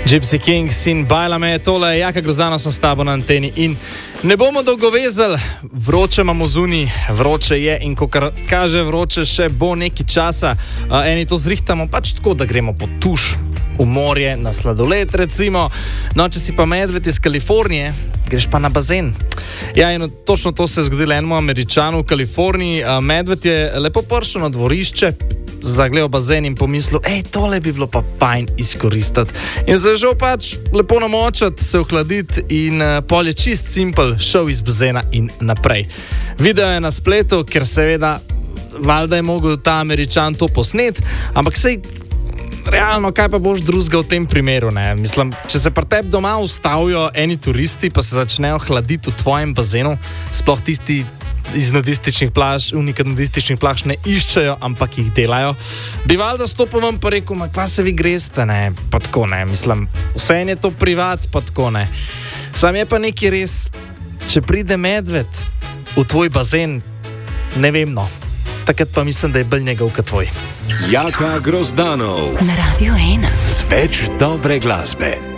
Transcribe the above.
Gypsy Kings in Bajlame, tole Jaka Grozdano sem s tabo na anteni in ne bomo dolgo vezali, vroče imamo zunaj, vroče je in ko kaže vroče še bo nekaj časa, eni to zrihtamo pač tako, da gremo po tuš, v morje, na sladoled recimo, no če si pa medved iz Kalifornije, greš pa na bazen. Ja, in točno to se je zgodilo enemu Američanu v Kaliforniji, medved je lepo prišel na dvorišče, zagledal bazen in pomislil, tole bi bilo pa fajn izkoristiti. In se je žal pač lepo namočati, se ohladiti in pol je čist simpel, šel iz bazena in naprej. Video je na spletu, ker seveda valjda je mogel ta Američan to posnet, ampak sej realno, kaj pa boš drugega v tem primeru, ne? Mislim, če se pri tebi doma ustavijo eni turisti, pa se začnejo hladiti v tvojem bazenu, sploh tisti iz nudističnih plaž, unika nudističnih plaž ne iščejo, ampak jih delajo, bi valjda stopil vam pa rekel, kva se vi greste, ne? Pa tako, ne? Mislim, vse je to privat, pa tako, ne? Sam je pa nekaj res, če pride medved v tvoj bazen, ne vem, no. Takrat pa mislim, da je bolj njegov kot tvoj. Jaka Grozdanov na Radio 1 z več dobre glasbe.